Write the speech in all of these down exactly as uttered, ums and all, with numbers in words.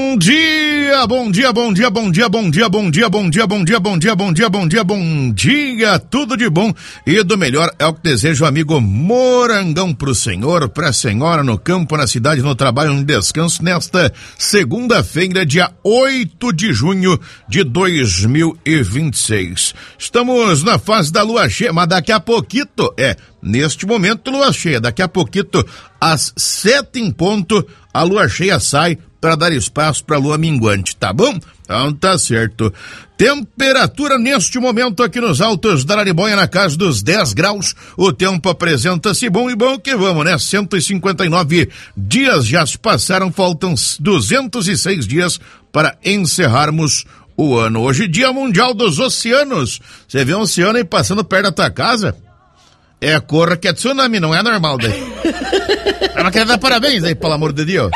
Bom dia, bom dia, bom dia, bom dia, bom dia, bom dia, bom dia, bom dia, bom dia, bom dia, bom dia, bom dia, tudo de bom e do melhor é o que deseja o amigo Morangão pro senhor, pra senhora, no campo, na cidade, no trabalho, no descanso, nesta segunda-feira, dia oito de junho de dois mil e vinte e seis. Estamos na fase da lua cheia, mas daqui a pouquito, é, neste momento lua cheia, daqui a pouquito, às sete em ponto, a lua cheia sai para dar espaço para a lua minguante, tá bom? Então tá certo. Temperatura neste momento aqui nos altos da Araribóia na casa dos dez graus. O tempo apresenta-se bom e bom que vamos, né? cento e cinquenta e nove dias já se passaram, faltam duzentos e seis dias para encerrarmos o ano. Hoje, Dia Mundial dos Oceanos. Você vê um oceano aí passando perto da tua casa? É, corra que é tsunami, não é normal daí. Ela quer dar parabéns aí, pelo amor de Deus.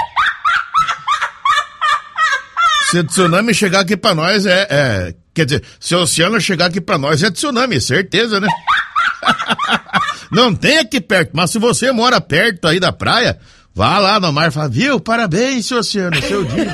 Se o tsunami chegar aqui pra nós, é, é... Quer dizer, se o oceano chegar aqui pra nós, é tsunami, certeza, né? Não tem aqui perto, mas se você mora perto aí da praia, vá lá no mar e fala, viu, parabéns, seu oceano, seu dia.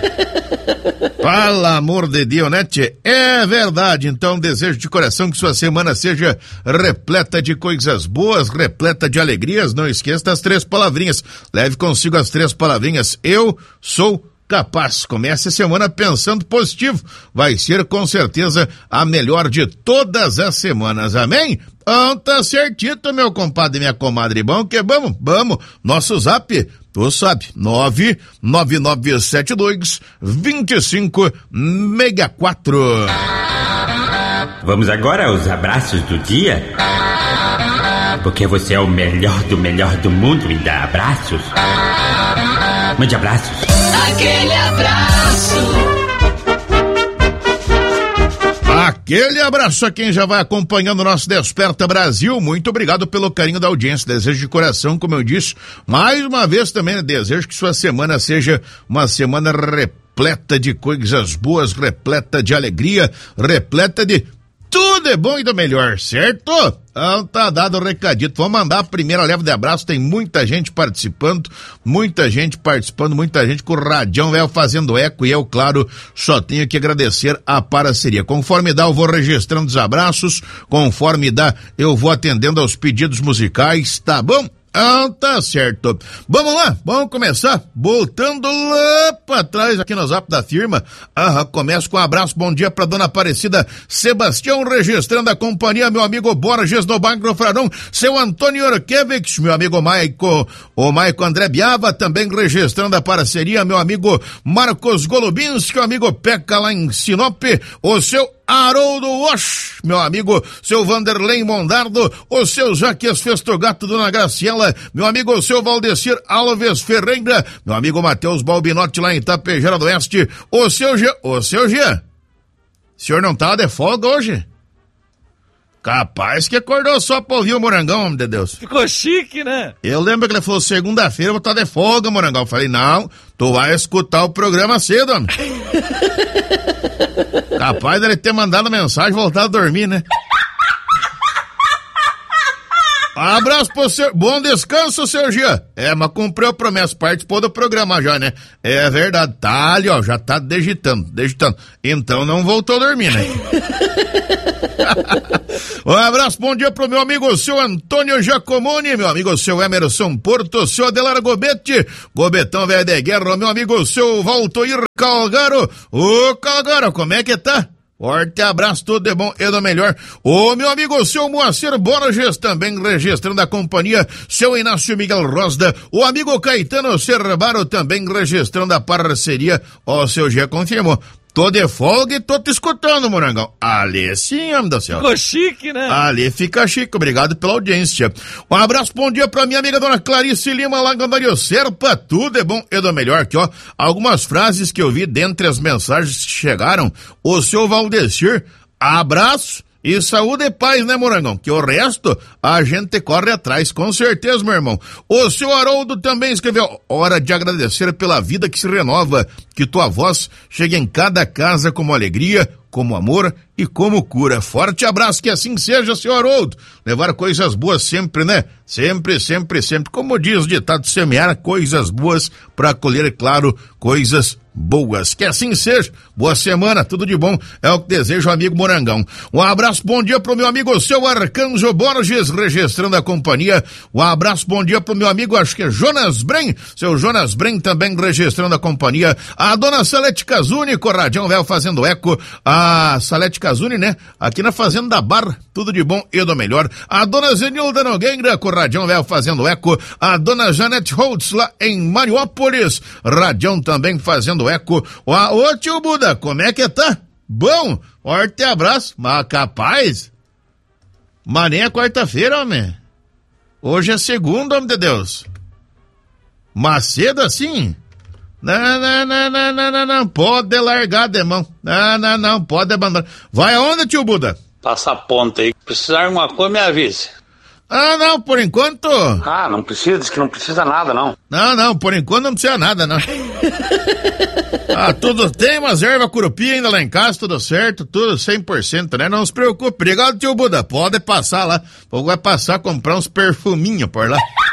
Pelo amor de Deus, né, tchê? É verdade, então desejo de coração que sua semana seja repleta de coisas boas, repleta de alegrias. Não esqueça das três palavrinhas, leve consigo as três palavrinhas, eu sou capaz. Comece a semana pensando positivo, vai ser com certeza a melhor de todas as semanas, amém? Então tá certito, meu compadre e minha comadre, bom que vamos, vamos, nosso zap, tu sabe, nove nove nove sete dois, dois cinco seis quatro. Vamos agora aos abraços do dia, porque você é o melhor do melhor do mundo, me dá abraços. Mande abraços. Aquele abraço. Aquele abraço a quem já vai acompanhando o nosso Desperta Brasil. Muito obrigado pelo carinho da audiência. Desejo de coração, como eu disse, mais uma vez também, né? Desejo que sua semana seja uma semana repleta de coisas boas, repleta de alegria, repleta de tudo é bom e do melhor, certo? Então tá dado o recadito. Vamos mandar a primeira leva de abraço. Tem muita gente participando, muita gente participando, muita gente com o radião velho fazendo eco e eu, claro, só tenho que agradecer a parceria. Conforme dá, eu vou registrando os abraços, conforme dá, eu vou atendendo aos pedidos musicais, tá bom? Ah, tá certo. Vamos lá, vamos começar voltando lá pra trás aqui no zap da firma. Ah, começo com um abraço, bom dia pra dona Aparecida Sebastião, registrando a companhia, meu amigo Borges no Bairro Frarão, seu Antônio Orkevich, meu amigo Maico, o Maico André Biava, também registrando a parceria, meu amigo Marcos Golubinski, o amigo Peca lá em Sinop, o seu Haroldo Osh, meu amigo, seu Vanderlei Mondardo, o seu Jaques Festogato, dona Graciela, meu amigo, o seu Valdecir Alves Ferreira, meu amigo Matheus Balbinotti lá em Itapejara do Oeste, o seu Jean, o seu Jean, o senhor não tá de folga hoje? Capaz que acordou só pra ouvir o Morangão, homem de Deus. Ficou chique, né? Eu lembro que ele falou, segunda-feira eu vou estar de folga, Morangão. Eu falei, não, tu vai escutar o programa cedo, homem. Capaz dele ter mandado mensagem e voltar a dormir, né? Abraço pro senhor, bom descanso, seu Gia. É, mas cumpriu a promessa, participou do programa já, né? É verdade, tá ali, ó, já tá digitando, digitando. Então não voltou a dormir, né? Um abraço, bom dia pro meu amigo, seu Antônio Giacomoni, meu amigo, seu Emerson Porto, seu Adelar Gobete, Gobetão velho de guerra, meu amigo, seu Valtoir Calgaro. Ô, Calgaro, como é que tá? Forte abraço, tudo de bom e do melhor. O meu amigo, seu Moacir Borges, também registrando a companhia, seu Inácio Miguel Rosda, o amigo Caetano Cervaro, também registrando a parceria. Ó, o seu G confirmou. Tô de folga e tô te escutando, Morangão. Ali sim, homem do céu. Ficou chique, né? Ali fica chique, obrigado pela audiência. Um abraço, bom dia pra minha amiga dona Clarice Lima, lá em Gandario Serpa, tudo é bom e do melhor. Aqui, ó, algumas frases que eu vi dentre as mensagens que chegaram. O seu Valdecir, abraço e saúde e paz, né, Morangão? Que o resto a gente corre atrás, com certeza, meu irmão. O seu Haroldo também escreveu, hora de agradecer pela vida que se renova, que tua voz chegue em cada casa como alegria, como amor e como cura. Forte abraço, que assim seja, senhor Haroldo. Levar coisas boas sempre, né? Sempre, sempre, sempre. Como diz o ditado, semear coisas boas para colher, é claro, coisas boas. Que assim seja. Boa semana, tudo de bom. É o que deseja o amigo Morangão. Um abraço, bom dia pro meu amigo, seu Arcanjo Borges, registrando a companhia. Um abraço, bom dia pro meu amigo, acho que é Jonas Bren, seu Jonas Bren também registrando a companhia. A dona Salete Casuni, Corradião Velho fazendo eco. A Salete Casuni, né? Aqui na Fazenda da Barra, tudo de bom e do melhor. A dona Zenilda Nogueira, Corradião Velho fazendo eco. A dona Janete Holtz, lá em Mariópolis, Radião também fazendo eco. Ô, ô tio Buda, como é que tá? Bom, forte abraço, mas capaz? Mas nem é quarta-feira, homem. Hoje é segunda, homem de Deus. Mas cedo assim? Não, não, não, não, não, não, não, pode largar de mão. Não, não, não, pode abandonar. Vai aonde, tio Buda? Passa a ponta aí. Precisar de alguma coisa, me avise. Ah, não, por enquanto... Ah, não precisa, diz que não precisa nada, não. Não, não, por enquanto não precisa nada, não. Ah, tudo tem umas ervas curupia ainda lá em casa, tudo certo, tudo cem por cento, né? Não se preocupe. Obrigado, tio Buda. Pode passar lá. Ou vai passar comprar uns perfuminhos por lá.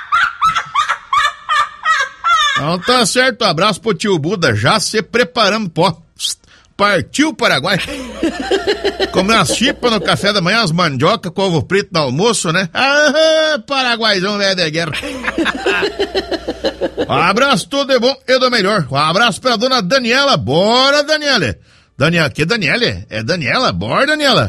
Então tá certo, um abraço pro tio Buda, já se preparando, pô. Partiu o Paraguai. Comer umas chipas no café da manhã, as mandioca com ovo preto no almoço, né? Ah, Paraguaizão velho de guerra. Um abraço, tudo é bom e do melhor. Um abraço pra dona Daniela. Bora, Daniela. Daniela, que Daniela? É Daniela? Bora, Daniela.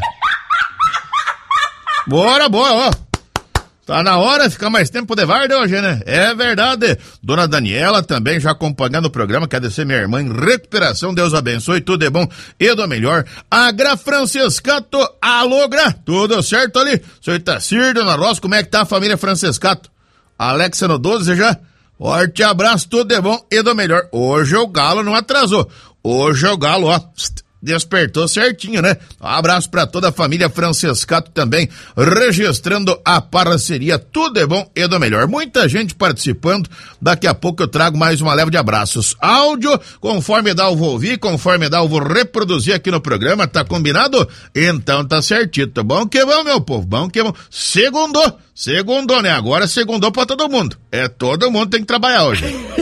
Bora, bora, ó. Tá na hora de ficar mais tempo de varda hoje, né? É verdade. Dona Daniela também já acompanhando o programa. Quer dizer, minha irmã em recuperação. Deus abençoe. Tudo é bom e do melhor. A Gra Francescato. Alô, Gra. Tudo certo ali? Senhor Itacir, Dona Rosa, como é que tá a família Francescato? Alexa no doze já? Forte abraço. Tudo é bom e do melhor. Hoje o Galo não atrasou. Hoje o Galo, ó... despertou certinho, né? Um abraço pra toda a família Francescato também, registrando a parceria. Tudo é bom e do melhor. Muita gente participando. Daqui a pouco eu trago mais uma leva de abraços. Áudio, conforme dá eu vou ouvir, conforme dá eu vou reproduzir aqui no programa. Tá combinado? Então tá certito. Bom que bom, meu povo. Bom que bom. Segundou. Segundou, né? Agora segundou pra todo mundo. É, todo mundo tem que trabalhar hoje.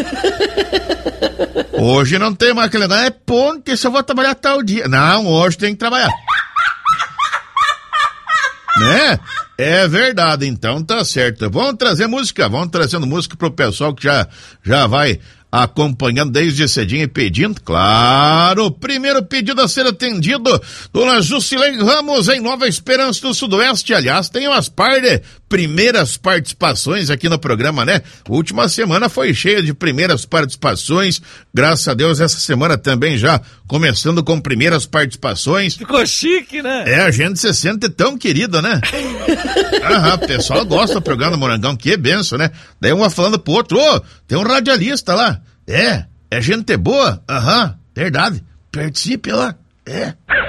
Hoje não tem mais aquele negócio, é ponte, só vou trabalhar tal dia. Não, hoje tem que trabalhar. Né? É verdade, então tá certo. Vamos trazer música, vamos trazendo música pro pessoal que já, já vai acompanhando desde cedinho e pedindo, claro, primeiro pedido a ser atendido, dona Jusilene Ramos, em Nova Esperança do Sudoeste. Aliás, tem umas par de primeiras participações aqui no programa, né? Última semana foi cheia de primeiras participações, graças a Deus essa semana também já começando com primeiras participações. Ficou chique, né? É, a gente se sente tão querido, né? Aham, o pessoal gosta do programa do Morangão, que benção, né? Daí uma falando pro outro, ô, oh, tem um radialista lá. É, é gente boa? Aham, verdade. Participe lá. É.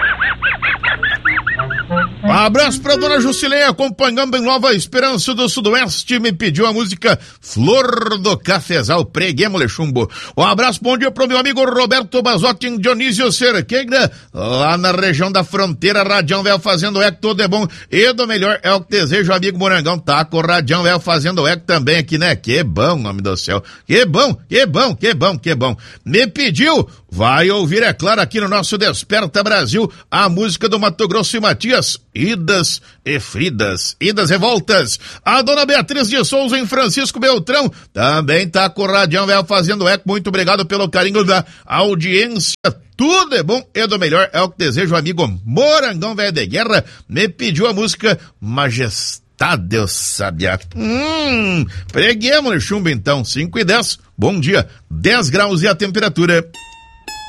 Um abraço pra dona Jusileia, acompanhando em Nova Esperança do Sudoeste, me pediu a música Flor do Cafezal, preguemos chumbo. Um abraço, bom dia pro meu amigo Roberto Bazotti em Dionísio Cerqueira, lá na região da fronteira. Radião Velho fazendo eco, tudo é bom e do melhor, é o que desejo, amigo Morangão. Tá com o Radião Velho fazendo eco também aqui, né? Que bom, nome do céu. Que bom, que bom, que bom, que bom. Me pediu, vai ouvir, é claro, aqui no nosso Desperta Brasil, a música do Mato Grosso e Matias, Idas e Fridas, Idas e Voltas. A dona Beatriz de Souza em Francisco Beltrão também tá com o Radião Velho fazendo eco. Muito obrigado pelo carinho da audiência. Tudo é bom e do melhor, é o que desejo, amigo Morangão Velho de Guerra. Me pediu a música Majestade, Deus sabia. Hum, preguemos chumbo então, cinco e dez. Bom dia, dez graus e a temperatura.